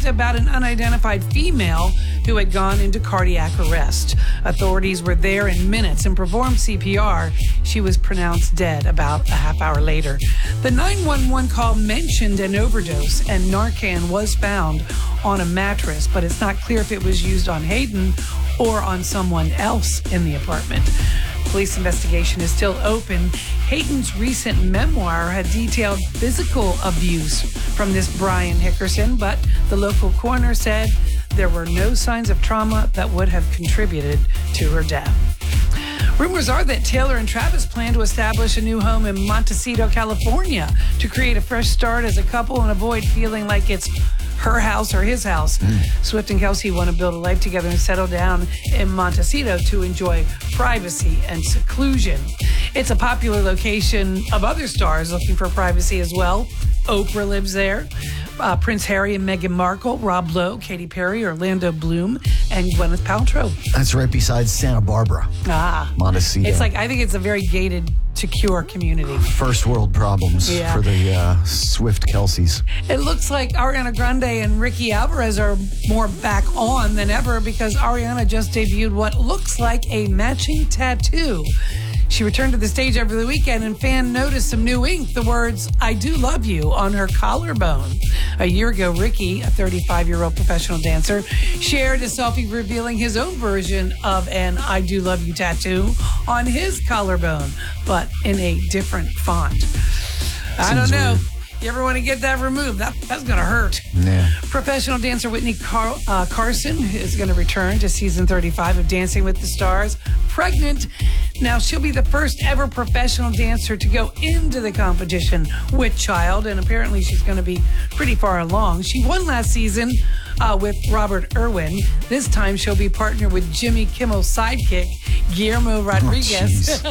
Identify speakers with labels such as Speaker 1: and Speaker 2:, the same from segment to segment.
Speaker 1: about an unidentified female who had gone into cardiac arrest. Authorities were there in minutes and performed CPR. She was pronounced dead about a half hour later. The 911 call mentioned an overdose, and Narcan was found on a mattress, but it's not clear if it was used on Hayden or on someone else in the apartment. Police investigation is still open. Hayden's recent memoir had detailed physical abuse from this Brian Hickerson, but the local coroner said there were no signs of trauma that would have contributed to her death. Rumors are that Taylor and Travis plan to establish a new home in Montecito, California, to create a fresh start as a couple and avoid feeling like it's her house or his house. Swift and Kelsey want to build a life together and settle down in Montecito to enjoy privacy and seclusion. It's a popular location of other stars looking for privacy as well. Oprah lives there. Prince Harry and Meghan Markle, Rob Lowe, Katy Perry, Orlando Bloom, and Gwyneth Paltrow.
Speaker 2: That's right beside Santa Barbara. Montecito.
Speaker 1: It's like, I think it's a very gated, secure community.
Speaker 2: First world problems for the Swift Kelseys.
Speaker 1: It looks like Ariana Grande and Ricky Alvarez are more back on than ever because Ariana just debuted what looks like a matching tattoo. She returned to the stage over the weekend and fans noticed some new ink, the words, "I do love you," on her collarbone. A year ago, Ricky, a 35-year-old professional dancer, shared a selfie revealing his own version of an "I do love you" tattoo on his collarbone, but in a different font. I don't know.
Speaker 2: Weird.
Speaker 1: You ever want to get that removed? That's going to hurt.
Speaker 2: Yeah.
Speaker 1: Professional dancer Whitney Carson is going to return to season 35 of Dancing with the Stars, pregnant. Now, she'll be the first ever professional dancer to go into the competition with child, and apparently she's going to be pretty far along. She won last season with Robert Irwin. This time she'll be partnered with Jimmy Kimmel's sidekick, Guillermo Rodriguez.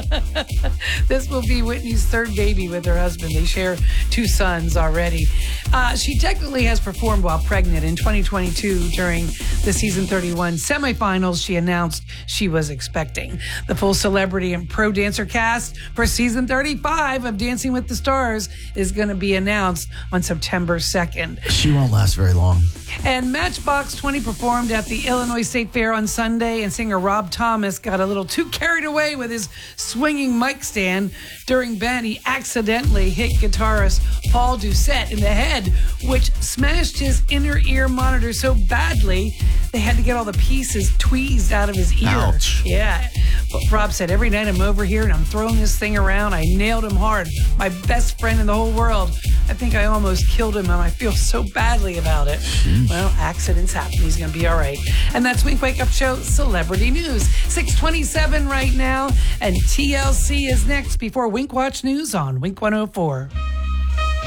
Speaker 1: This will be Whitney's third baby with her husband. They share 2 sons already. She technically has performed while pregnant. In 2022, during the season 31 semifinals, she announced she was expecting. The full celebrity and pro dancer cast for season 35 of Dancing with the Stars is going to be announced on September 2nd.
Speaker 2: She won't last very long.
Speaker 1: And Matchbox 20 performed at the Illinois State Fair on Sunday, and singer Rob Thomas got a little too carried away with his swinging mic stand. During band, he accidentally hit guitarist Paul Doucette in the head, which smashed his inner ear monitor so badly they had to get all the pieces tweezed out of his ear.
Speaker 2: Ouch.
Speaker 1: Yeah. But Rob said, "Every night I'm over here and I'm throwing this thing around. I nailed him hard. My best friend in the whole world. I think I almost killed him, and I feel so badly about it." Well, accidents happen. He's going to be all right. And that's Wink Wake Up Show Celebrity News. 6:27 right now, and TLC is next before Wink Watch News on Wink 104.